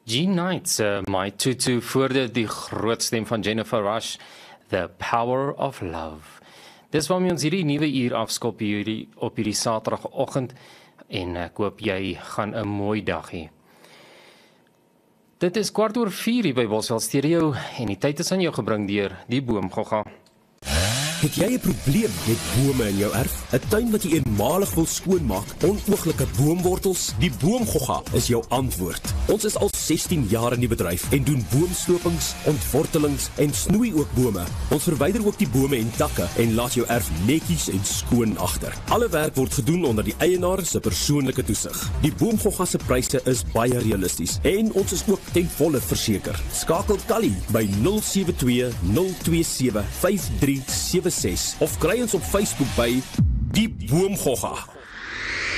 G-Nights, My Tutu, voorde die groot stem van Jennifer Rush, The Power of Love. Dis waarmee ons hierdie nuwe uur afskop op hierdie Saterdagoggend en ek hoop jy gaan 'n mooi dag hê. Dit is 3:15 hier by Boswell Stereo en die tyd is aan jou gebring deur die Boomgogga. Het jy 'n probleem met bome in jou erf? 'n Tuin wat jy eenmalig wil skoonmaak, onooglike boomwortels? Die Boomgogga is jou antwoord. Ons is al 16 jaar in die bedryf en doen boomstopings, ontwortelings en snoei ook bome. Ons verwyder ook die bome en takke en laat jou erf netjies en skoon agter. Alle werk word gedoen onder die eienaar se persoonlike toesig. Die Boomgogga se pryse is baie realisties en ons is ook ten volle verseker. Skakel Callie by 072 027 5376 of kry ons op Facebook by Die Boomgogga.